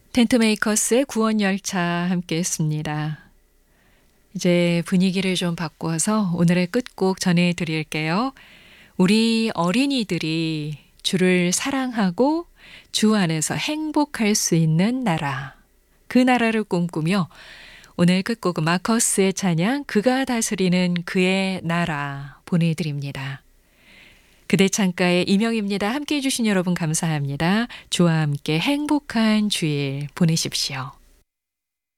텐트메이커스의 구원열차 함께 했습니다. 이제 분위기를 좀 바꿔서 오늘의 끝곡 전해드릴게요. 우리 어린이들이 주를 사랑하고 주 안에서 행복할 수 있는 나라. 그 나라를 꿈꾸며 오늘 끝곡은 마커스의 찬양 그가 다스리는 그의 나라 보내드립니다. 그대 창가의 이명입니다. 함께해 주신 여러분 감사합니다. 주와 함께 행복한 주일 보내십시오.